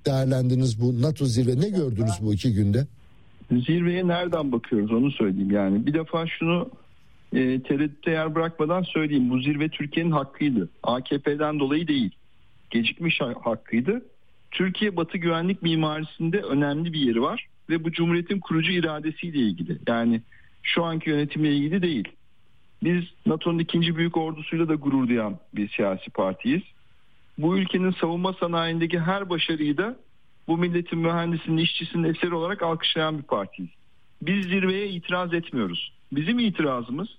değerlendiniz bu NATO zirve? Ne gördünüz bu 2 günde? Zirveye nereden bakıyoruz onu söyleyeyim yani. Bir defa şunu tereddütte yer bırakmadan söyleyeyim. Bu zirve Türkiye'nin hakkıydı. AKP'den dolayı değil. Gecikmiş hakkıydı. Türkiye Batı güvenlik mimarisinde önemli bir yeri var. Ve bu Cumhuriyet'in kurucu iradesiyle ilgili. Yani şu anki yönetimle ilgili değil. Biz NATO'nun 2. büyük ordusuyla da gurur duyan bir siyasi partiyiz. Bu ülkenin savunma sanayindeki her başarıyı da bu milletin mühendisinin, işçisinin eseri olarak alkışlayan bir partiyiz. Biz zirveye itiraz etmiyoruz. Bizim itirazımız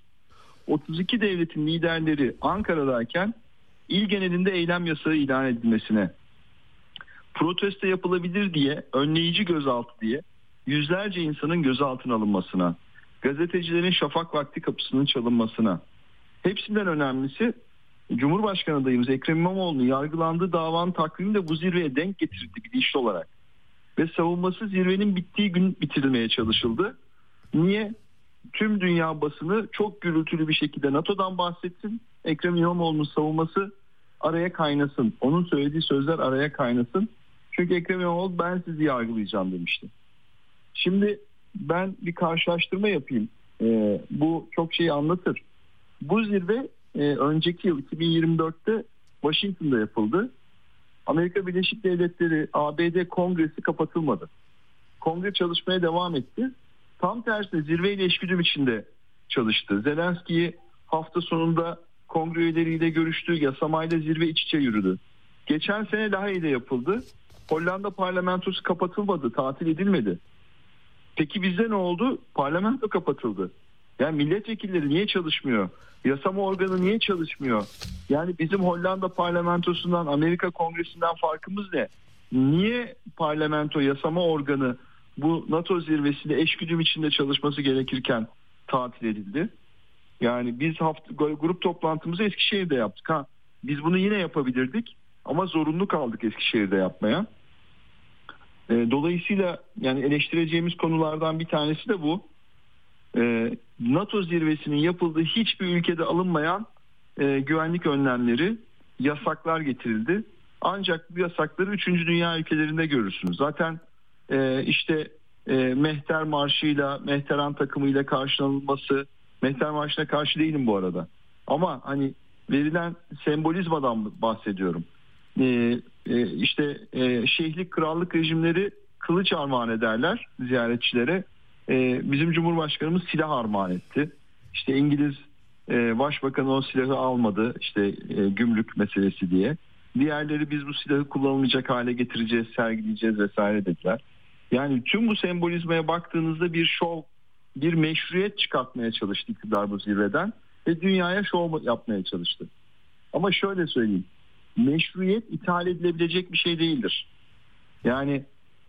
32 devletin liderleri Ankara'dayken il genelinde eylem yasağı ilan edilmesine, protesto yapılabilir diye, önleyici gözaltı diye yüzlerce insanın gözaltına alınmasına, gazetecilerin şafak vakti kapısının çalınmasına, hepsinden önemlisi Cumhurbaşkanı adayımız Ekrem İmamoğlu'nun yargılandığı davanın takvimini de bu zirveye denk getirildi bilinçli olarak. Ve savunması zirvenin bittiği gün bitirilmeye çalışıldı. Niye? Tüm dünya basını çok gürültülü bir şekilde NATO'dan bahsetsin. Ekrem İmamoğlu'nun savunması araya kaynasın. Onun söylediği sözler araya kaynasın. Çünkü Ekrem İmamoğlu ben sizi yargılayacağım demişti. Şimdi ben bir karşılaştırma yapayım. Bu çok şeyi anlatır. Bu zirve önceki yıl 2024'te Washington'da yapıldı. Amerika Birleşik Devletleri ABD Kongresi kapatılmadı. Kongre çalışmaya devam etti. Tam tersine zirveyle eşgüdüm içinde çalıştı. Zelenski'yi hafta sonunda kongre üyeleriyle görüştü. Yasamayla zirve iç içe yürüdü. Geçen sene Lahey'de yapıldı. Hollanda parlamentosu kapatılmadı, tatil edilmedi. Peki bizde ne oldu? Parlamento kapatıldı. Yani milletvekilleri niye çalışmıyor? Yasama organı niye çalışmıyor? Yani bizim Hollanda parlamentosundan, Amerika kongresinden farkımız ne? Niye parlamento, yasama organı bu NATO zirvesiyle eşgüdüm içinde çalışması gerekirken tatil edildi? Yani biz grup toplantımızı Eskişehir'de yaptık. Biz bunu yine yapabilirdik ama zorunlu kaldık Eskişehir'de yapmaya. Dolayısıyla yani eleştireceğimiz konulardan bir tanesi de bu. NATO zirvesinin yapıldığı hiçbir ülkede alınmayan güvenlik önlemleri, yasaklar getirildi. Ancak bu yasakları 3. dünya ülkelerinde görürsünüz. Zaten Mehter Marşı'yla, Mehteran takımıyla karşılanılması, Mehter Marşı'na karşı değilim bu arada. Ama hani verilen sembolizmadan bahsediyorum. Şeyhlik, krallık rejimleri kılıç armağan ederler ziyaretçilere. Bizim Cumhurbaşkanımız silah armağan etti. İşte İngiliz Başbakanı o silahı almadı. Gümrük meselesi diye. Diğerleri biz bu silahı kullanılmayacak hale getireceğiz, sergileyeceğiz vesaire dediler. Yani tüm bu sembolizmaya baktığınızda bir şov, bir meşruiyet çıkartmaya çalıştı iktidar bu zirveden ve dünyaya şov yapmaya çalıştı. Ama şöyle söyleyeyim. Meşruiyet ithal edilebilecek bir şey değildir. Yani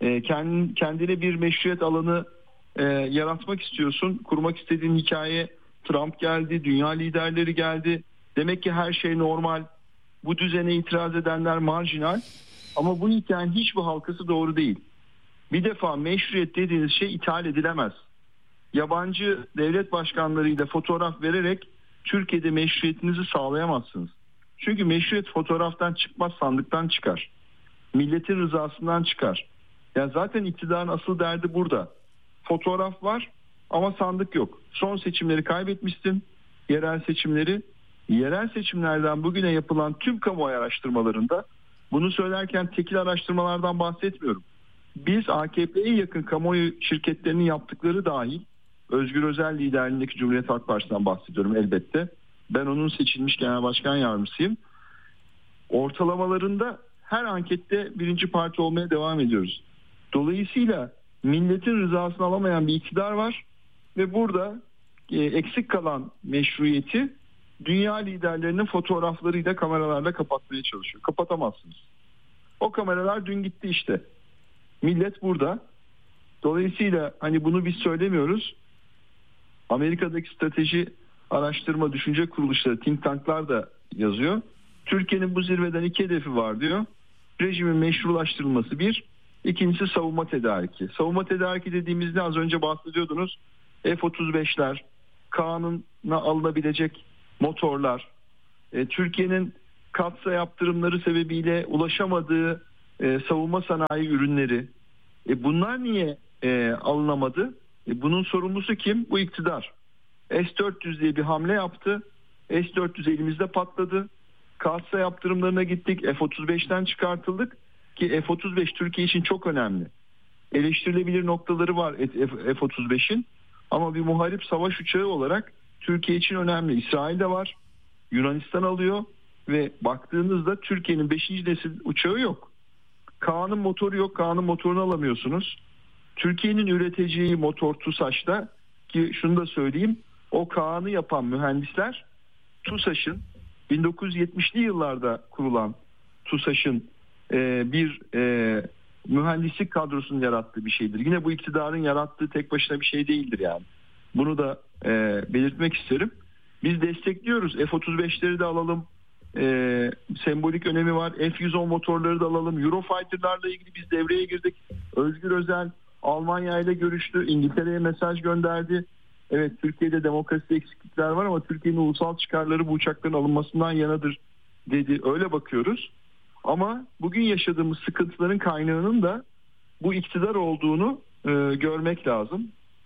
kendine bir meşruiyet alanı yaratmak istiyorsun. Kurmak istediğin hikaye, Trump geldi, dünya liderleri geldi. Demek ki her şey normal. Bu düzene itiraz edenler marjinal. Ama bu hikayenin hiçbir halkası doğru değil. Bir defa meşruiyet dediğiniz şey ithal edilemez. Yabancı devlet başkanlarıyla fotoğraf vererek Türkiye'de meşruiyetinizi sağlayamazsınız. Çünkü meşruiyet fotoğraftan çıkmaz, sandıktan çıkar. Milletin rızasından çıkar. Yani zaten iktidarın asıl derdi burada. Fotoğraf var ama sandık yok. Son seçimleri kaybetmişsin, yerel seçimleri. Yerel seçimlerden bugüne yapılan tüm kamuoyu araştırmalarında, bunu söylerken tekil araştırmalardan bahsetmiyorum. Biz AKP'ye yakın kamuoyu şirketlerinin yaptıkları dahil, Özgür Özel liderliğindeki Cumhuriyet Halk Partisi'nden bahsediyorum elbette. Ben onun seçilmiş genel başkan yardımcısıyım. Ortalamalarında her ankette birinci parti olmaya devam ediyoruz. Dolayısıyla milletin rızasını alamayan bir iktidar var ve burada eksik kalan meşruiyeti dünya liderlerinin fotoğraflarıyla, kameralarla kapatmaya çalışıyor. Kapatamazsınız. O kameralar dün gitti işte. Millet burada. Dolayısıyla hani bunu biz söylemiyoruz. Amerika'daki strateji araştırma düşünce kuruluşları, think tanklar da yazıyor. Türkiye'nin bu zirveden 2 hedefi var diyor. Rejimin meşrulaştırılması bir. İkincisi savunma tedariki. Savunma tedariki dediğimizde az önce bahsediyordunuz. F-35'ler, Kaan'ına alınabilecek motorlar, Türkiye'nin katsa yaptırımları sebebiyle ulaşamadığı savunma sanayi ürünleri. Bunlar niye alınamadı? Bunun sorumlusu kim? Bu iktidar. S-400 diye bir hamle yaptı. S-400 elimizde patladı. Kasa yaptırımlarına gittik. F-35'ten çıkartıldık. Ki F-35 Türkiye için çok önemli. Eleştirilebilir noktaları var F-35'in. Ama bir muharip savaş uçağı olarak Türkiye için önemli. İsrail'de var. Yunanistan alıyor. Ve baktığınızda Türkiye'nin 5. nesil uçağı yok. Ka'nın motoru yok. Ka'nın motorunu alamıyorsunuz. Türkiye'nin üreteceği motor TUSAŞ'ta, ki şunu da söyleyeyim, o Ka'nı yapan mühendisler TUSAŞ'ın 1970'li yıllarda kurulan TUSAŞ'ın bir mühendislik kadrosunu yarattığı bir şeydir. Yine bu iktidarın yarattığı tek başına bir şey değildir yani. Bunu da belirtmek isterim. Biz destekliyoruz. F-35'leri de alalım. Sembolik önemi var. F-110 motorları da alalım. Eurofighter'larla ilgili biz devreye girdik. Özgür Özel Almanya ile görüştü. İngiltere'ye mesaj gönderdi. Evet, Türkiye'de demokrasi eksiklikler var ama Türkiye'nin ulusal çıkarları bu uçakların alınmasından yanadır dedi. Öyle bakıyoruz. Ama bugün yaşadığımız sıkıntıların kaynağının da bu iktidar olduğunu görmek lazım.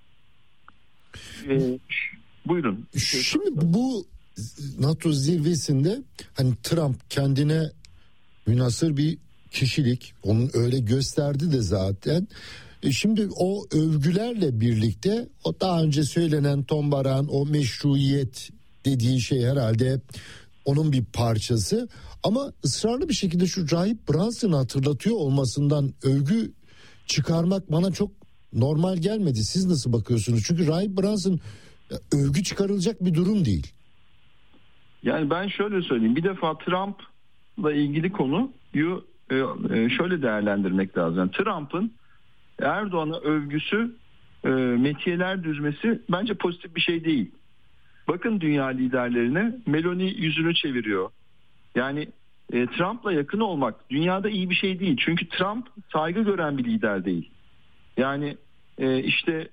Buyurun. Şimdi bu NATO zirvesinde hani Trump kendine münhasır bir kişilik, onun öyle gösterdi de zaten. Şimdi o övgülerle birlikte o daha önce söylenen tombaran, o meşruiyet dediği şey herhalde onun bir parçası. Ama ısrarlı bir şekilde şu Rahip Brunson'ı hatırlatıyor olmasından övgü çıkarmak bana çok normal gelmedi. Siz nasıl bakıyorsunuz? Çünkü Rahip Brunson övgü çıkarılacak bir durum değil. Yani ben şöyle söyleyeyim. Bir defa Trump'la ilgili konuyu şöyle değerlendirmek lazım. Yani Trump'ın Erdoğan'a övgüsü, metiyeler düzmesi bence pozitif bir şey değil. Bakın dünya liderlerine, Meloni yüzünü çeviriyor. Yani Trump'la yakın olmak dünyada iyi bir şey değil. Çünkü Trump saygı gören bir lider değil. Yani işte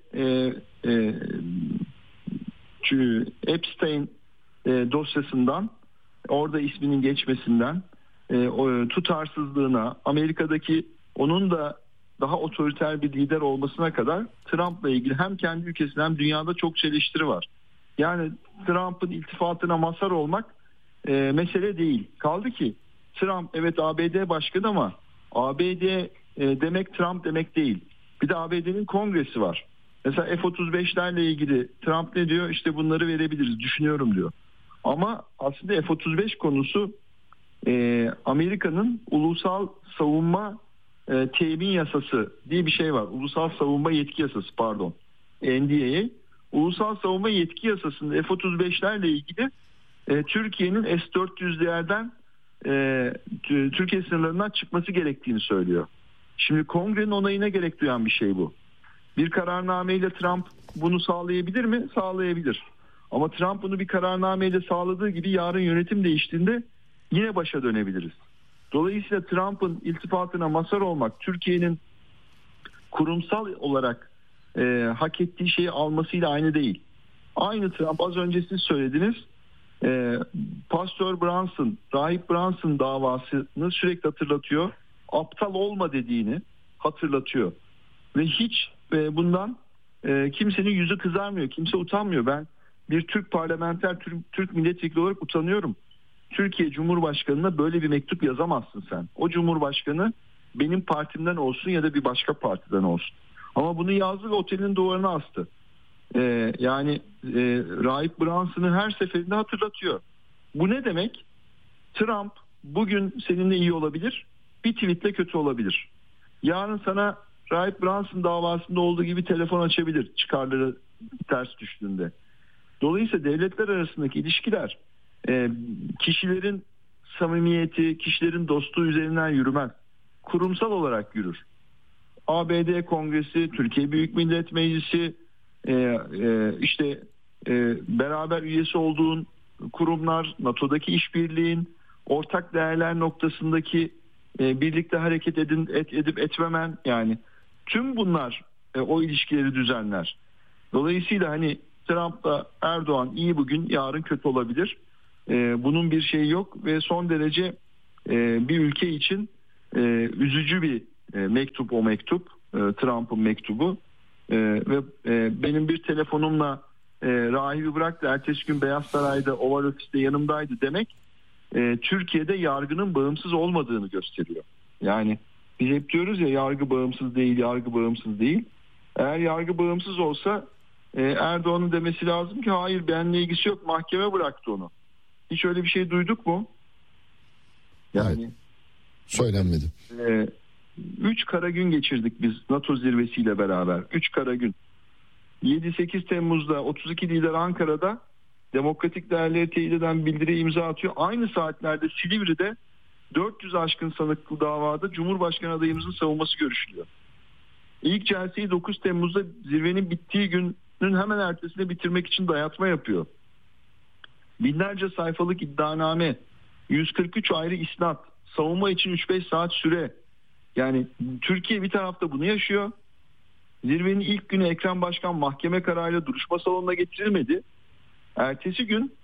Epstein dosyasından, orada isminin geçmesinden, tutarsızlığına, Amerika'daki onun da daha otoriter bir lider olmasına kadar Trump'la ilgili hem kendi ülkesinde hem dünyada çok eleştiri var. Yani Trump'ın iltifatına mazhar olmak mesele değil. Kaldı ki Trump evet ABD başkanı ama ABD demek Trump demek değil. Bir de ABD'nin kongresi var. Mesela F-35'lerle ilgili Trump ne diyor? İşte bunları verebiliriz, düşünüyorum diyor. Ama aslında F-35 konusu Amerika'nın ulusal savunma temin yasası diye bir şey var. Ulusal savunma yetki yasası, pardon. NDAA. Ulusal savunma yetki yasasında F-35'lerle ilgili Türkiye'nin S-400'lerden Türkiye sınırlarından çıkması gerektiğini söylüyor. Şimdi kongrenin onayına gerek duyan bir şey bu. Bir kararnameyle Trump bunu sağlayabilir mi? Sağlayabilir. Ama Trump bunu bir kararnameyle sağladığı gibi yarın yönetim değiştiğinde yine başa dönebiliriz. Dolayısıyla Trump'ın iltifatına mazhar olmak, Türkiye'nin kurumsal olarak hak ettiği şeyi almasıyla aynı değil. Aynı Trump, az önce siz söylediniz, Pastor Brunson, Rahip Brunson davasını sürekli hatırlatıyor. Aptal olma dediğini hatırlatıyor. Ve hiç bundan kimsenin yüzü kızarmıyor, kimse utanmıyor. Ben bir Türk parlamenter, Türk milletvekili olarak utanıyorum. Türkiye Cumhurbaşkanı'na böyle bir mektup yazamazsın sen. O Cumhurbaşkanı benim partimden olsun ya da bir başka partiden olsun. Ama bunu yazdı ve otelin duvarına astı. Yani Rahip Brunson'ı her seferinde hatırlatıyor. Bu ne demek? Trump bugün seninle iyi olabilir, bir tweetle kötü olabilir. Yarın sana Rahip Brunson davasında olduğu gibi telefon açabilir, çıkarları ters düştüğünde. Dolayısıyla devletler arasındaki ilişkiler kişilerin samimiyeti, kişilerin dostluğu üzerinden yürümez. Kurumsal olarak yürür. ABD Kongresi, Türkiye Büyük Millet Meclisi, beraber üyesi olduğun kurumlar, NATO'daki işbirliğin, ortak değerler noktasındaki birlikte hareket edip etmemen, yani tüm bunlar o ilişkileri düzenler. Dolayısıyla hani Trump'la Erdoğan iyi bugün, yarın kötü olabilir. Bunun bir şeyi yok ve son derece bir ülke için üzücü bir mektup o mektup. Trump'ın mektubu. Ve benim bir telefonumla rahibi bıraktı. Ertesi gün Beyaz Saray'da Oval Ofis'te yanımdaydı demek Türkiye'de yargının bağımsız olmadığını gösteriyor. Yani biz hep diyoruz ya yargı bağımsız değil, yargı bağımsız değil. Eğer yargı bağımsız olsa Erdoğan'ın demesi lazım ki hayır benimle ilgisi yok, mahkeme bıraktı onu. Hiç öyle bir şey duyduk mu? Yani evet, söylenmedi. 3 kara gün geçirdik biz NATO zirvesiyle beraber. 3 kara gün. 7-8 Temmuz'da 32 lider Ankara'da demokratik değerleri teyit eden bildiri imza atıyor. Aynı saatlerde Silivri'de 400 aşkın sanıklı davada Cumhurbaşkanı adayımızın savunması görüşülüyor. İlk celseyi 9 Temmuz'da zirvenin bittiği günün hemen ertesinde bitirmek için dayatma yapıyor. Binlerce sayfalık iddianame, 143 ayrı isnat, savunma için 3-5 saat süre. Yani Türkiye bir tarafta bunu yaşıyor. Zirvenin ilk günü Ekrem Başkan mahkeme kararıyla duruşma salonuna getirilmedi. Ertesi gün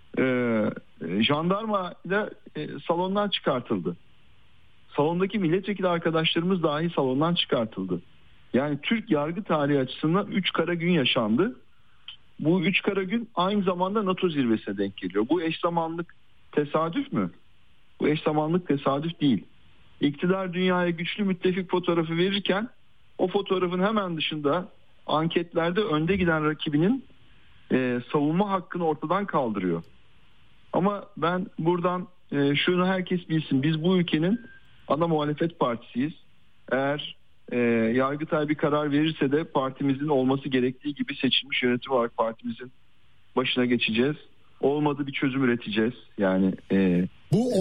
jandarma ile salondan çıkartıldı. Salondaki milletvekili arkadaşlarımız dahi salondan çıkartıldı. Yani Türk yargı tarihi açısından 3 kara gün yaşandı. Bu 3 kara gün aynı zamanda NATO zirvesine denk geliyor. Bu eş zamanlık tesadüf mü? Bu eş zamanlık tesadüf değil. İktidar dünyaya güçlü müttefik fotoğrafı verirken o fotoğrafın hemen dışında anketlerde önde giden rakibinin savunma hakkını ortadan kaldırıyor. Ama ben buradan şunu herkes bilsin. Biz bu ülkenin ana muhalefet partisiyiz. Eğer Yargıtay bir karar verirse de partimizin olması gerektiği gibi seçilmiş yönetim olarak partimizin başına geçeceğiz. Olmadı bir çözüm üreteceğiz. Yani bu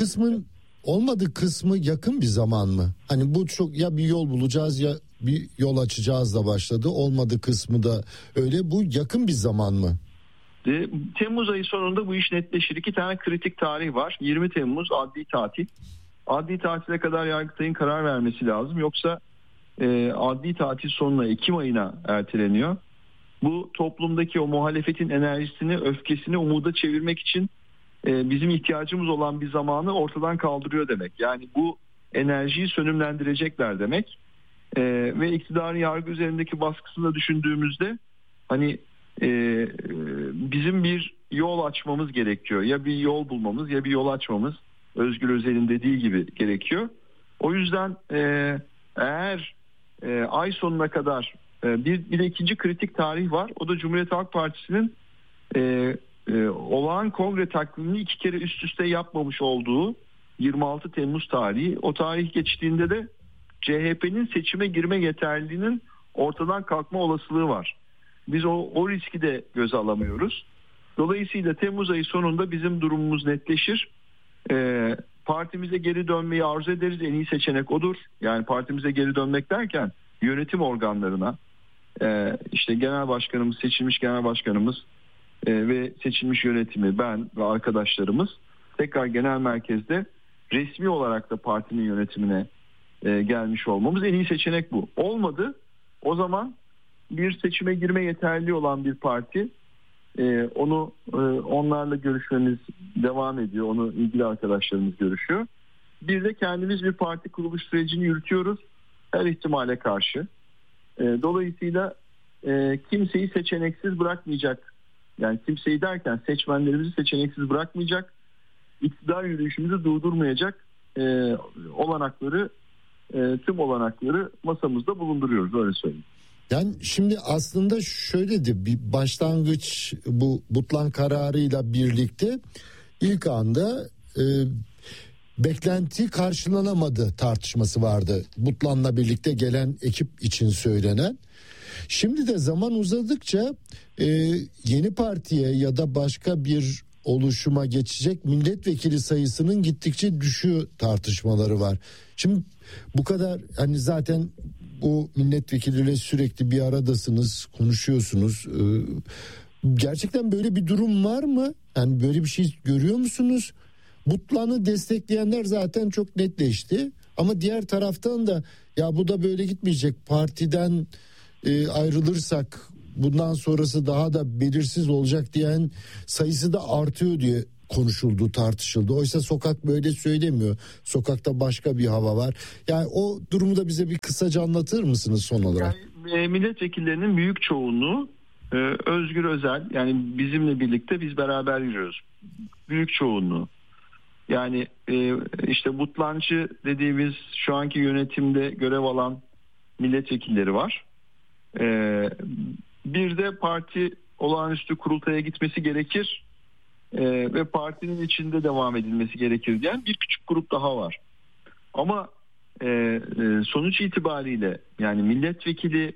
olmadı kısmı yakın bir zaman mı? Hani bu çok ya bir yol bulacağız ya bir yol açacağız da başladı. Olmadı kısmı da öyle. Bu yakın bir zaman mı? Temmuz ayı sonunda bu iş netleşir. 2 tane kritik tarih var. 20 Temmuz adli tatil. Adli tatile kadar Yargıtay'ın karar vermesi lazım. Yoksa adli tatil sonuna Ekim ayına erteleniyor. Bu toplumdaki o muhalefetin enerjisini, öfkesini umuda çevirmek için bizim ihtiyacımız olan bir zamanı ortadan kaldırıyor demek. Yani bu enerjiyi sönümlendirecekler demek. Ve iktidarın yargı üzerindeki baskısını da düşündüğümüzde hani bizim bir yol açmamız gerekiyor. Ya bir yol bulmamız ya bir yol açmamız Özgür Özel'in dediği gibi gerekiyor. O yüzden eğer ay sonuna kadar bir de ikinci kritik tarih var. O da Cumhuriyet Halk Partisi'nin olağan kongre takvimini 2 kere üst üste yapmamış olduğu 26 Temmuz tarihi. O tarih geçtiğinde de CHP'nin seçime girme yeterliliğinin ortadan kalkma olasılığı var. Biz o riski de göze alamıyoruz. Dolayısıyla Temmuz ayı sonunda bizim durumumuz netleşir. Partimize geri dönmeyi arzu ederiz. En iyi seçenek odur. Yani partimize geri dönmek derken yönetim organlarına işte genel başkanımız, seçilmiş genel başkanımız ve seçilmiş yönetimi, ben ve arkadaşlarımız tekrar genel merkezde resmi olarak da partinin yönetimine gelmiş olmamız en iyi seçenek bu. Olmadı. O zaman bir seçime girme yeterli olan bir parti onlarla görüşmemiz devam ediyor. Onu ilgili arkadaşlarımız görüşüyor. Bir de kendimiz bir parti kuruluş sürecini yürütüyoruz her ihtimale karşı. Dolayısıyla kimseyi seçeneksiz bırakmayacak. Yani kimseyi derken seçmenlerimizi seçeneksiz bırakmayacak. İktidar yürüyüşümüzü durdurmayacak olanakları, tüm olanakları masamızda bulunduruyoruz, öyle söyleyeyim. Yani şimdi aslında şöyle bir başlangıç bu Butlan kararıyla birlikte ilk anda beklenti karşılanamadı tartışması vardı. Butlan'la birlikte gelen ekip için söylenen. Şimdi de zaman uzadıkça yeni partiye ya da başka bir oluşuma geçecek milletvekili sayısının gittikçe düşüyor tartışmaları var. Şimdi bu kadar hani zaten bu milletvekiliyle sürekli bir aradasınız, konuşuyorsunuz. Gerçekten böyle bir durum var mı? Yani böyle bir şey görüyor musunuz? Butlan'ı destekleyenler zaten çok netleşti. Ama diğer taraftan da ya bu da böyle gitmeyecek. Partiden ayrılırsak bundan sonrası daha da belirsiz olacak diyen sayısı da artıyor diye konuşuldu, tartışıldı. Oysa sokak böyle söylemiyor. Sokakta başka bir hava var. Yani o durumu da bize bir kısaca anlatır mısınız son olarak? Yani, milletvekillerinin büyük çoğunluğu Özgür Özel, yani bizimle birlikte biz beraber yürüyoruz. Büyük çoğunluğu. Yani işte Butlancı dediğimiz şu anki yönetimde görev alan milletvekilleri var. Bir de parti olağanüstü kurultaya gitmesi gerekir ve partinin içinde devam edilmesi gerekir diyen bir küçük grup daha var. Ama sonuç itibariyle yani milletvekili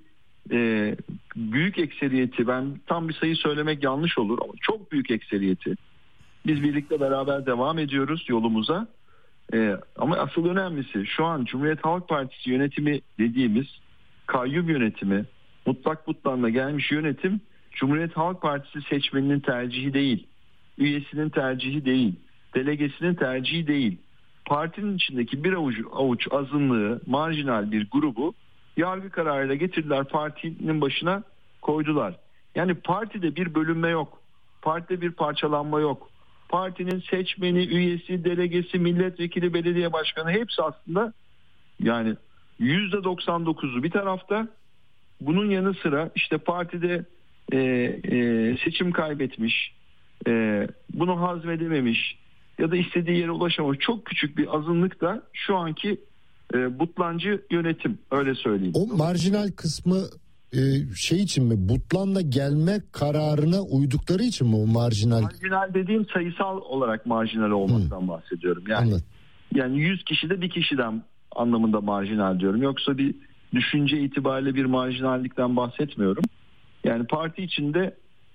büyük ekseriyeti, ben tam bir sayı söylemek yanlış olur ama çok büyük ekseriyeti, biz birlikte beraber devam ediyoruz yolumuza. Ama asıl önemlisi şu an Cumhuriyet Halk Partisi yönetimi dediğimiz kayyum yönetimi, mutlak butlanla gelmiş yönetim Cumhuriyet Halk Partisi seçmeninin tercihi değil, üyesinin tercihi değil, delegesinin tercihi değil. Partinin içindeki bir avuç azınlığı, marjinal bir grubu yargı kararıyla getirdiler, partinin başına koydular. Yani partide bir bölünme yok, partide bir parçalanma yok. Partinin seçmeni, üyesi, delegesi, milletvekili, belediye başkanı hepsi aslında yani %99'u bir tarafta. Bunun yanı sıra işte partide seçim kaybetmiş, bunu hazmedememiş ya da istediği yere ulaşamamış çok küçük bir azınlık da şu anki Butlancı yönetim, öyle söyleyeyim. O marjinal kısmı şey için mi, Butlan'la gelme kararına uydukları için mi o marjinal? Marjinal dediğim sayısal olarak marjinal olmaktan bahsediyorum. Yani 100 kişide bir kişiden anlamında marjinal diyorum. Yoksa bir düşünce itibariyle bir marjinallikten bahsetmiyorum. Yani parti içinde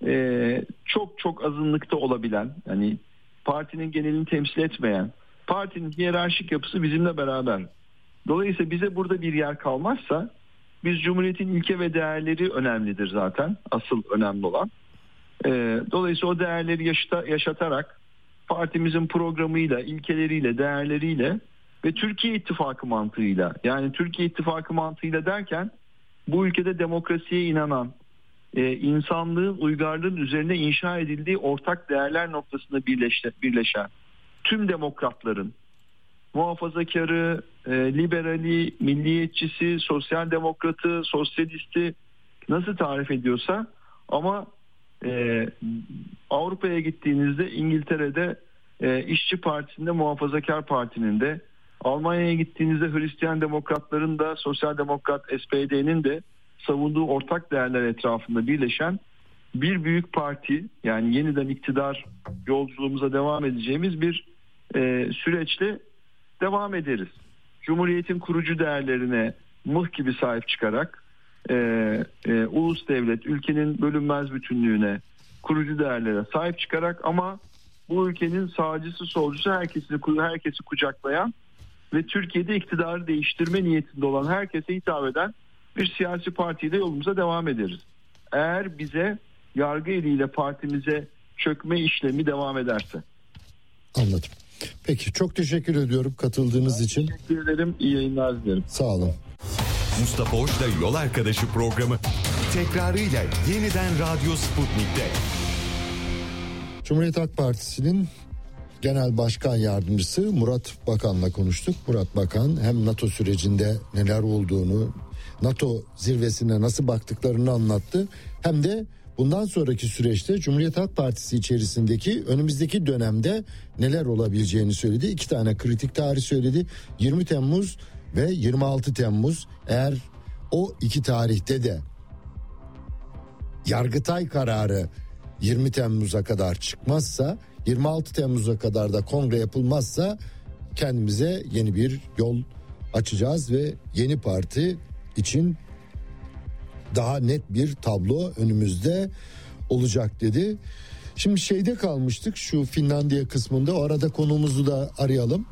çok çok azınlıkta olabilen, yani partinin genelini temsil etmeyen, partinin hiyerarşik yapısı bizimle beraber. Dolayısıyla bize burada bir yer kalmazsa, biz Cumhuriyet'in ilke ve değerleri önemlidir zaten, asıl önemli olan. Dolayısıyla o değerleri yaşatarak partimizin programıyla, ilkeleriyle, değerleriyle ve Türkiye İttifakı mantığıyla, yani Türkiye İttifakı mantığıyla derken bu ülkede demokrasiye inanan, insanlığın, uygarlığın üzerine inşa edildiği ortak değerler noktasında birleşen tüm demokratların, muhafazakarı, liberali, milliyetçisi, sosyal demokratı, sosyalisti nasıl tarif ediyorsa, ama Avrupa'ya gittiğinizde İngiltere'de İşçi Partisi'nde, Muhafazakar Parti'nin de, Almanya'ya gittiğinizde Hristiyan Demokratların da, Sosyal Demokrat SPD'nin de savunduğu ortak değerler etrafında birleşen bir büyük parti, yani yeniden iktidar yolculuğumuza devam edeceğimiz bir süreçle devam ederiz. Cumhuriyetin kurucu değerlerine mıh gibi sahip çıkarak ulus devlet, ülkenin bölünmez bütünlüğüne, kurucu değerlere sahip çıkarak, ama bu ülkenin sağcısı solcusu herkesi kucaklayan ve Türkiye'de iktidarı değiştirme niyetinde olan herkese hitap eden bir siyasi partiyle yolumuza devam ederiz. Eğer bize yargı eliyle partimize çökme işlemi devam ederse. Anladım. Peki, çok teşekkür ediyorum katıldığınız için. Teşekkür ederim. İyi yayınlar dilerim. Sağ olun. Mustafa Hoş'la Yol Arkadaşı programı tekrarıyla yeniden Radyo Sputnik'te. Cumhuriyet Halk Partisi'nin Genel Başkan Yardımcısı Murat Bakan'la konuştuk. Murat Bakan hem NATO sürecinde neler olduğunu, NATO zirvesine nasıl baktıklarını anlattı. Hem de bundan sonraki süreçte Cumhuriyet Halk Partisi içerisindeki önümüzdeki dönemde neler olabileceğini söyledi. 2 tane kritik tarih söyledi. 20 Temmuz ve 26 Temmuz. Eğer o 2 tarihte de Yargıtay kararı 20 Temmuz'a kadar çıkmazsa, 26 Temmuz'a kadar da kongre yapılmazsa kendimize yeni bir yol açacağız ve yeni parti için daha net bir tablo önümüzde olacak dedi. Şimdi şeyde kalmıştık, şu Finlandiya kısmında. O arada konuğumuzu da arayalım.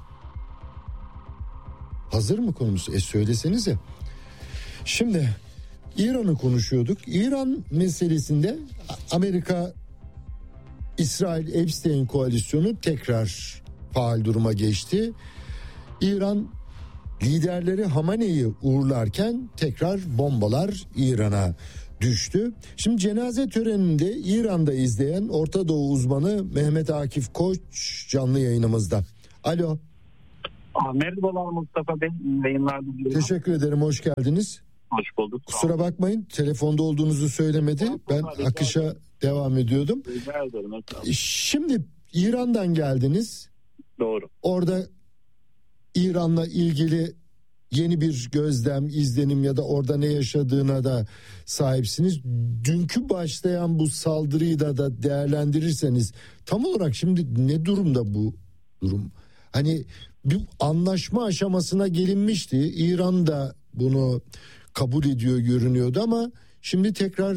Hazır mı konumuz? Söylesenize. Şimdi İran'ı konuşuyorduk. İran meselesinde Amerika İsrail Epstein koalisyonu tekrar faal duruma geçti. İran liderleri Hamane'yi uğurlarken tekrar bombalar İran'a düştü. Şimdi cenaze töreninde İran'da izleyen Orta Doğu uzmanı Mehmet Akif Koç canlı yayınımızda. Alo. Merhabalar Mustafa Bey. Yayınlar diliyorum. Teşekkür ederim. Hoş geldiniz. Hoş bulduk. Kusura bakmayın. Telefonda olduğunuzu söylemedi. Ben akışa devam ediyordum. Rica ederim. Şimdi İran'dan geldiniz. Doğru. Orada İran'la ilgili yeni bir gözlem, izlenim ya da orada ne yaşadığına da sahipsiniz. Dünkü başlayan bu saldırıyı da değerlendirirseniz tam olarak şimdi ne durumda bu durum? Hani bir anlaşma aşamasına gelinmişti. İran da bunu kabul ediyor görünüyordu ama şimdi tekrar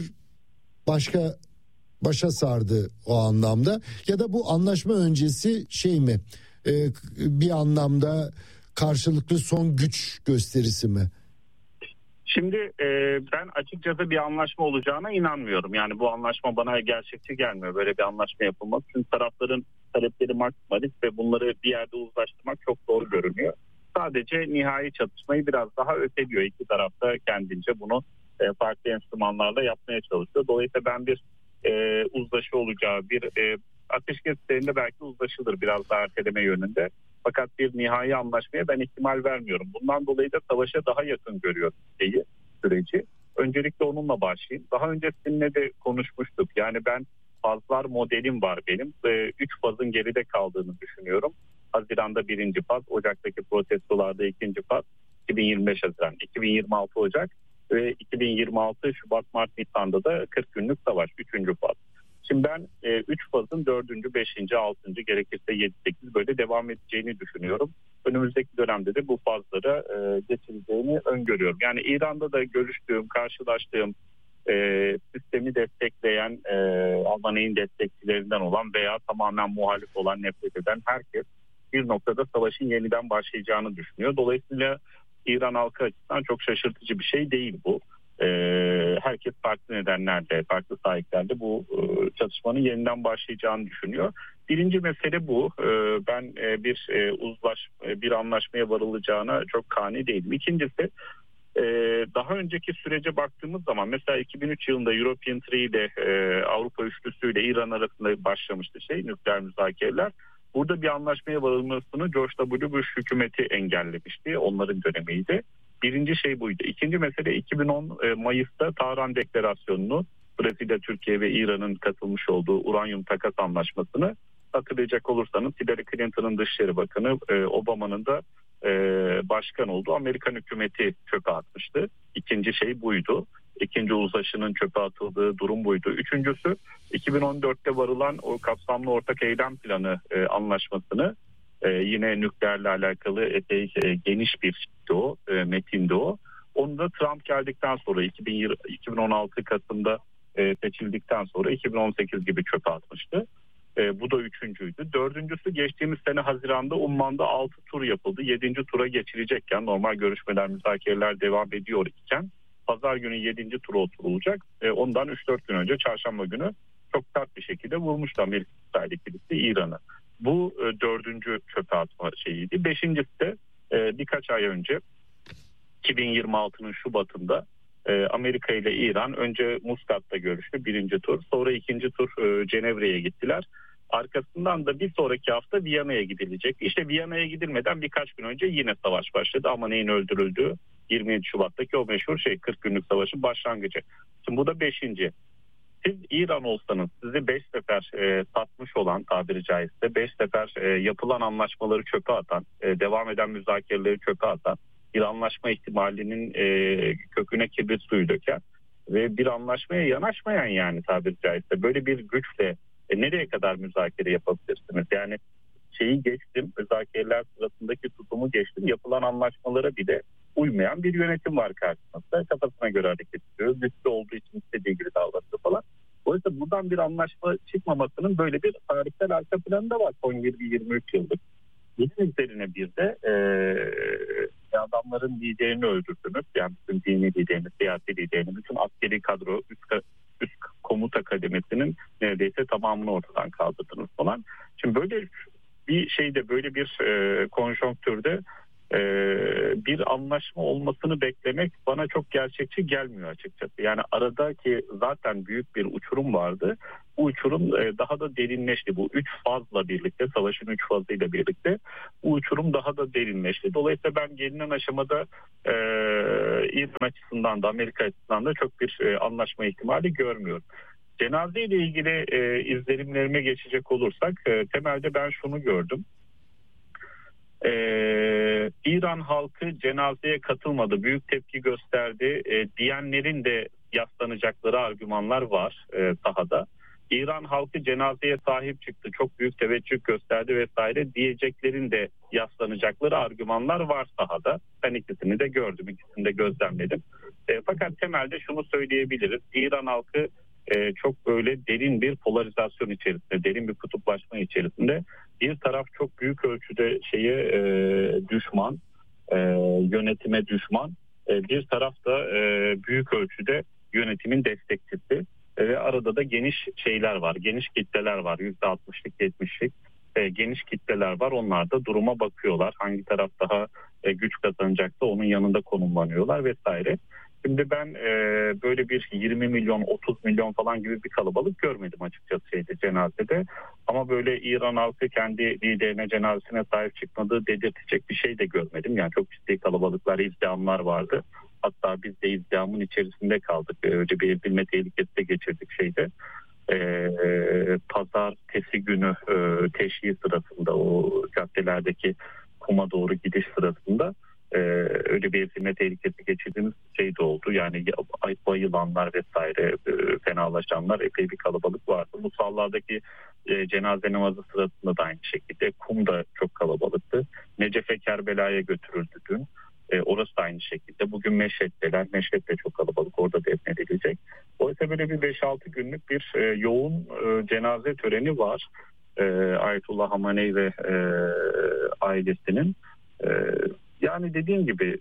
başa sardı o anlamda. Ya da bu anlaşma öncesi şey mi? Bir anlamda karşılıklı son güç gösterisi mi? Şimdi ben açıkçası bir anlaşma olacağına inanmıyorum. Yani bu anlaşma bana gerçekçi gelmiyor. Böyle bir anlaşma yapılmaz. Çünkü tarafların talepleri maksimalist ve bunları bir yerde uzlaştırmak çok zor görünüyor. Sadece nihai çatışmayı biraz daha öteliyor. İki taraf da kendince bunu farklı enstrümanlarla yapmaya çalışıyor. Dolayısıyla ben bir uzlaşı olacağı, bir ateşkes üzerinde belki uzlaşılır biraz daha erteleme yönünde. Fakat bir nihai anlaşmaya ben ihtimal vermiyorum. Bundan dolayı da savaşa daha yakın görüyorum süreci. Öncelikle onunla başlayayım. Daha önce sizinle de konuşmuştuk. Yani ben fazlar modelim var benim. 3 fazın geride kaldığını düşünüyorum. Haziran'da 1. faz, Ocak'taki protestolarda 2. faz, 2025 Haziran, 2026 Ocak ve 2026 Şubat, Mart, Nisan'da da 40 günlük savaş, 3. faz. Şimdi ben 3 fazın 4. 5. 6. gerekirse 7-8 böyle devam edeceğini düşünüyorum. Önümüzdeki dönemde de bu fazlara geçileceğini öngörüyorum. Yani İran'da da görüştüğüm, karşılaştığım sistemi destekleyen, Almanya'nın destekçilerinden olan veya tamamen muhalif olan, nefret eden herkes bir noktada savaşın yeniden başlayacağını düşünüyor. Dolayısıyla İran halkı açısından çok şaşırtıcı bir şey değil bu. Herkes farklı nedenlerle, farklı sahiplerle bu çatışmanın yeniden başlayacağını düşünüyor. Birinci mesele bu. Ben bir anlaşmaya varılacağına çok kani değilim. İkincisi, daha önceki sürece baktığımız zaman mesela 2003 yılında European Three ile Avrupa Üçlüsü ile İran arasında başlamıştı nükleer müzakereler. Burada bir anlaşmaya varılmasını George W. Bush hükümeti engellemişti. Onların dönemiydi. Birinci şey buydu. İkinci mesele 2010 Mayıs'ta Tahran Deklarasyonu'nu, Brezilya, Türkiye ve İran'ın katılmış olduğu uranyum takas anlaşmasını hatırlayacak olursanız Hillary Clinton'ın Dışişleri Bakanı, Obama'nın da başkan olduğu Amerikan hükümeti çöpe atmıştı. İkinci şey buydu. İkinci uzlaşının çöpe atıldığı durum buydu. Üçüncüsü 2014'te varılan o kapsamlı ortak eylem planı anlaşmasını yine nükleerle alakalı epey geniş bir metindi o. Onu da Trump geldikten sonra 2016 Kasım'da seçildikten sonra 2018 gibi çöpe atmıştı. Bu da üçüncüydü. Dördüncüsü geçtiğimiz sene Haziran'da Umman'da 6 tur yapıldı. 7. tura geçilecekken, normal görüşmeler, müzakereler devam ediyor iken pazar günü 7. tura oturulacak. Ondan 3-4 gün önce çarşamba günü çok sert bir şekilde vurmuştu Amerika İsrail ikilisi İran'ı. Bu dördüncü çöpe atma şeyiydi. Beşincisi de birkaç ay önce 2026'nın Şubat'ında Amerika ile İran önce Muskat'ta görüştü, 1. tur. Sonra 2. tur Cenevre'ye gittiler. Arkasından da bir sonraki hafta Viyana'ya gidilecek. İşte Viyana'ya gidilmeden birkaç gün önce yine savaş başladı. Amane'nin öldürüldüğü 27 Şubat'taki o meşhur 40 günlük savaşın başlangıcı. Şimdi bu da 5. Siz İran olsanız, sizi 5 sefer satmış olan, tabiri caizse 5 sefer yapılan anlaşmaları çöpe atan, devam eden müzakereleri çöpe atan, bir anlaşma ihtimalinin köküne kibrit suyu döken ve bir anlaşmaya yanaşmayan, yani tabiri caizse böyle bir güçle nereye kadar müzakere yapabilirsiniz? Yani geçtim, müzakereler sırasındaki tutumu geçtim, yapılan anlaşmalara bile uymayan bir yönetim var karşımızda. Kafasına göre hareket ediyor, güçlü olduğu için istediği gibi davranıyor falan. Dolayısıyla buradan bir anlaşma çıkmamasının böyle bir tarihsel arka planı da var son 20-23 yıldır. Bunun üzerine bir de adamların liderini öldürdünüz. Yani bütün dini liderini, siyasi liderini, bütün askeri kadro, üst komuta kademesinin neredeyse tamamını ortadan kaldırdınız falan. Şimdi böyle bir böyle bir konjonktürde bir anlaşma olmasını beklemek bana çok gerçekçi gelmiyor açıkçası. Yani aradaki zaten büyük bir uçurum vardı. Bu uçurum daha da derinleşti. Bu 3 fazla birlikte, savaşın 3 fazıyla birlikte bu uçurum daha da derinleşti. Dolayısıyla ben gelinen aşamada İran açısından da Amerika açısından da çok bir anlaşma ihtimali görmüyorum. Cenaze ile ilgili izlenimlerime geçecek olursak temelde ben şunu gördüm. İran halkı cenazeye katılmadı, büyük tepki gösterdi diyenlerin de yaslanacakları argümanlar var sahada. İran halkı cenazeye sahip çıktı, çok büyük teveccüh gösterdi vesaire diyeceklerin de yaslanacakları argümanlar var sahada. Ben ikisini de gördüm, ikisini de gözlemledim. Fakat temelde şunu söyleyebiliriz. İran halkı çok böyle derin bir polarizasyon içerisinde, derin bir kutuplaşma içerisinde. Bir taraf çok büyük ölçüde düşman, yönetime düşman. Bir taraf da büyük ölçüde yönetimin destekçisi. Ve arada da geniş şeyler var, geniş kitleler var. %60'lık, %70'lik geniş kitleler var. Onlar da duruma bakıyorlar. Hangi taraf daha güç kazanacaksa onun yanında konumlanıyorlar vesaire. Şimdi ben böyle bir 20 milyon, 30 milyon falan gibi bir kalabalık görmedim açıkçası cenazede. Ama böyle İran halkı kendi liderine, cenazesine sahip çıkmadığı dedirtecek bir şey de görmedim. Yani çok ciddi kalabalıklar, izdihamlar vardı. Hatta biz de izdihamın içerisinde kaldık. Öyle bir bilme tehlikesi de geçirdik pazartesi günü teşhis sırasında, o caddelerdeki kuma doğru gidiş sırasında öyle bir ezilme tehlikesi geçirdiğimiz şey de oldu. Yani bayılanlar vesaire, fenalaşanlar, epey bir kalabalık vardı. Musallardaki cenaze namazı sırasında da aynı şekilde. Kum da çok kalabalıktı. Necef'e, Kerbela'ya götürüldü dün. Orası da aynı şekilde. Bugün Meşhed'deler. Meşhed de çok kalabalık. Orada defnedilecek. Oysa böyle bir 5-6 günlük bir yoğun cenaze töreni var. Ayetullah Hamenei ve ailesinin. Yani dediğim gibi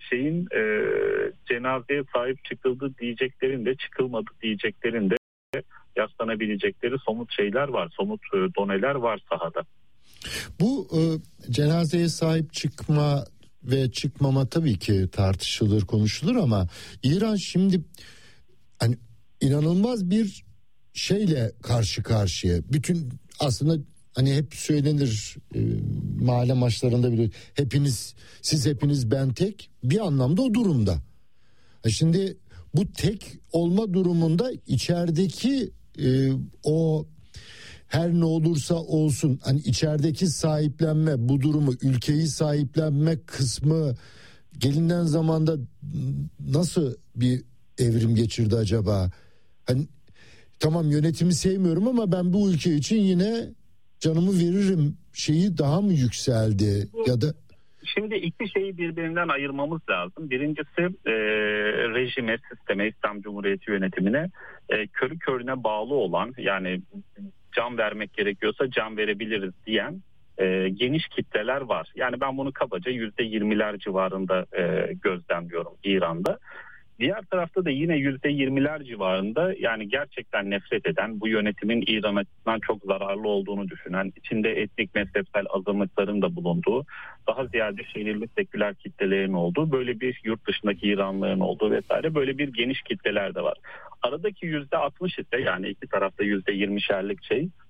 cenazeye sahip çıkıldı diyeceklerin de, çıkılmadı diyeceklerin de yaslanabilecekleri somut şeyler var. Somut doneler var sahada. Bu cenazeye sahip çıkma ve çıkmama tabii ki tartışılır, konuşulur ama İran şimdi hani inanılmaz bir şeyle karşı karşıya. Bütün aslında hani hep söylenir mahalle maçlarında bile, siz hepiniz ben tek, bir anlamda o durumda. Şimdi bu tek olma durumunda içerideki o her ne olursa olsun hani içerideki sahiplenme, bu durumu, ülkeyi sahiplenme kısmı gelinen zamanda nasıl bir evrim geçirdi acaba? Hani tamam, yönetimi sevmiyorum ama ben bu ülke için yine canımı veririm şeyi daha mı yükseldi ya da? Şimdi iki şeyi birbirinden ayırmamız lazım. Birincisi rejime, sisteme, İslam Cumhuriyeti yönetimine körü körüne bağlı olan, yani can vermek gerekiyorsa can verebiliriz diyen geniş kitleler var. Yani ben bunu kabaca %20'ler civarında gözlemliyorum İran'da. Diğer tarafta da yine %20'ler civarında, yani gerçekten nefret eden, bu yönetimin İran açısından çok zararlı olduğunu düşünen, içinde etnik mezhepsel azınlıkların da bulunduğu, daha ziyade şehirli seküler kitlelerin olduğu, böyle bir yurt dışındaki İranlıların olduğu vesaire, böyle bir geniş kitleler de var. Aradaki %60 ise, yani iki tarafta %20'şerlik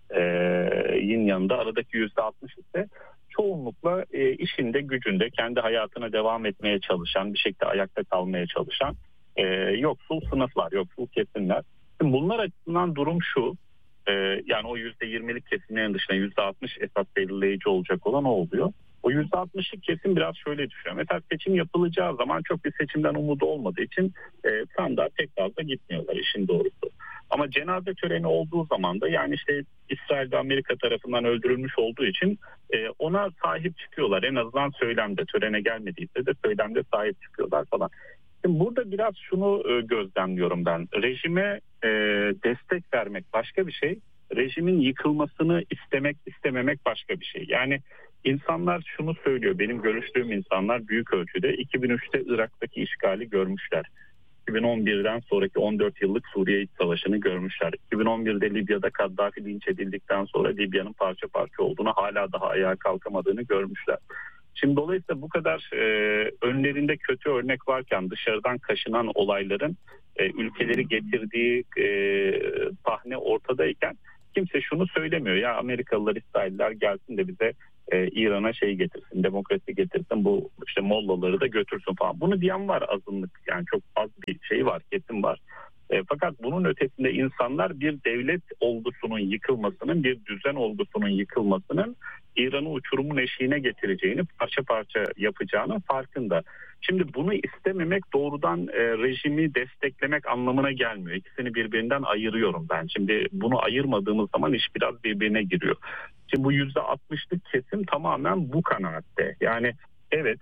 yin yanında aradaki %60 ise çoğunlukla işinde, gücünde, kendi hayatına devam etmeye çalışan, bir şekilde ayakta kalmaya çalışan yoksul sınıflar, yoksul kesimler. Şimdi bunlar açısından durum şu, yani o %20'lik kesimlerin dışında %60 esas belirleyici olacak olan o oluyor. O %60'lık kesim biraz şöyle düşünüyor. Mesela seçim yapılacağı zaman çok bir seçimden umudu olmadığı için sandığa pek fazla gitmiyorlar, işin doğrusu. Ama cenaze töreni olduğu zaman da, yani işte İsrail'de Amerika tarafından öldürülmüş olduğu için ona sahip çıkıyorlar. En azından söylemde, törene gelmediyse de söylemde sahip çıkıyorlar falan. Şimdi burada biraz şunu gözlemliyorum ben. Rejime destek vermek başka bir şey. Rejimin yıkılmasını istemek, istememek başka bir şey. Yani insanlar şunu söylüyor. Benim görüştüğüm insanlar büyük ölçüde 2003'te Irak'taki işgali görmüşler. 2011'den sonraki 14 yıllık Suriye İç Savaşı'nı görmüşler. 2011'de Libya'da Kaddafi linç edildikten sonra Libya'nın parça parça olduğunu, hala daha ayağa kalkamadığını görmüşler. Şimdi dolayısıyla bu kadar önlerinde kötü örnek varken, dışarıdan kaşınan olayların ülkeleri getirdiği sahne ortadayken kimse şunu söylemiyor. Ya Amerikalılar, İsrailler gelsin de bize İran'a şey getirsin, demokrasi getirsin, bu işte mollaları da götürsün falan. Bunu diyen var, azınlık, yani çok az bir şey var, kesim var. Fakat bunun ötesinde insanlar bir devlet olgusunun yıkılmasının, bir düzen olgusunun yıkılmasının İran'ı uçurumun eşiğine getireceğini, parça parça yapacağının farkında. Şimdi bunu istememek doğrudan rejimi desteklemek anlamına gelmiyor. İkisini birbirinden ayırıyorum ben. Şimdi bunu ayırmadığımız zaman iş biraz birbirine giriyor. Şimdi bu %60'lık kesim tamamen bu kanaatte. Yani evet,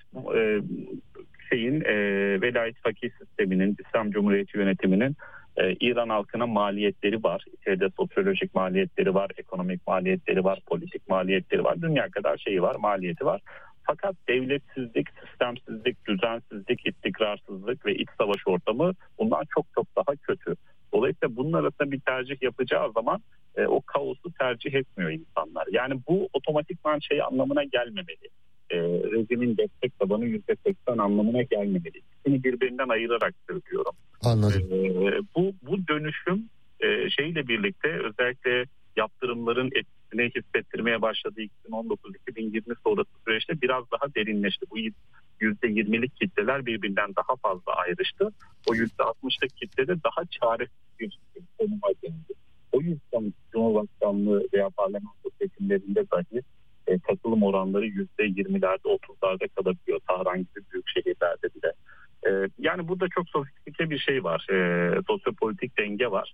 velayet fakih sisteminin, İslam Cumhuriyeti yönetiminin İran halkına maliyetleri var. İçeride sosyolojik maliyetleri var, ekonomik maliyetleri var, politik maliyetleri var. Dünya kadar şeyi var, maliyeti var. Fakat devletsizlik, sistemsizlik, düzensizlik, istikrarsızlık ve iç savaş ortamı bundan çok çok daha kötü. Dolayısıyla bunun arasında bir tercih yapacağı zaman o kaosu tercih etmiyor insanlar. Yani bu otomatikman şey anlamına gelmemeli. Rejimin destek tabanı %80 anlamına gelmemeli. İkisini birbirinden ayırarak söylüyorum. Anladım. Bu dönüşüm şeyle birlikte özellikle yaptırımların etkisini hissettirmeye başladığı 2019-2020 sonrası süreçte biraz daha derinleşti. Bu %20'lik kitleler birbirinden daha fazla ayrıştı. O %60'lık kitlede daha çaresiz bir konuma geldi. O yüzden Cumhurbaşkanlığı veya parlamento seçimlerinde dahi katılım oranları %20'lerde, 30'larda kalabiliyor. Tahran gibi büyük şehirlerde bile. Yani burada çok sofistike bir şey var. Sosyopolitik denge var.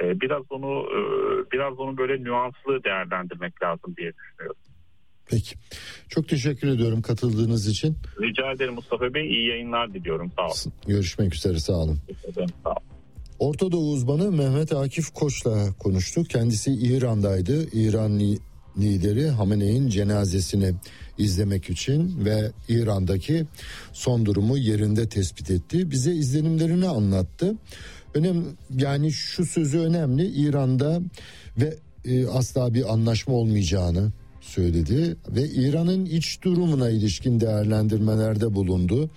Biraz onu böyle nüanslı değerlendirmek lazım diye düşünüyorum. Peki. Çok teşekkür ediyorum katıldığınız için. Rica ederim Mustafa Bey. İyi yayınlar diliyorum. Sağ olun. Görüşmek üzere. Sağ olun. Sağ olun. Orta Doğu uzmanı Mehmet Akif Koç'la konuştuk. Kendisi İran'daydı. İran lideri Hamenei'nin cenazesini izlemek için ve İran'daki son durumu yerinde tespit etti. Bize izlenimlerini anlattı. Yani şu sözü önemli. İran'da ve asla bir anlaşma olmayacağını söyledi ve İran'ın iç durumuna ilişkin değerlendirmelerde bulundu.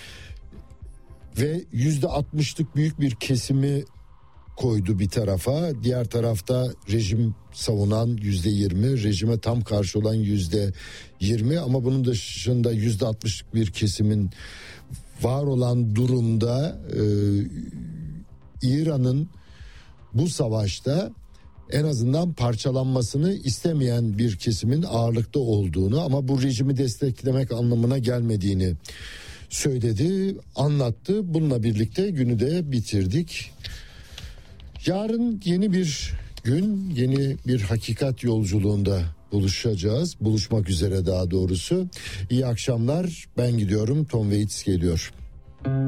Ve %60'lık büyük bir kesimi koydu bir tarafa. Diğer tarafta rejim savunan %20, rejime tam karşı olan %20 ama bunun dışında %60'lık bir kesimin var olan durumda İran'ın bu savaşta en azından parçalanmasını istemeyen bir kesimin ağırlıkta olduğunu ama bu rejimi desteklemek anlamına gelmediğini söyledi, anlattı. Bununla birlikte günü de bitirdik. Yarın yeni bir gün, yeni bir hakikat yolculuğunda buluşacağız. Buluşmak üzere daha doğrusu. İyi akşamlar. Ben gidiyorum. Tom Waits geliyor.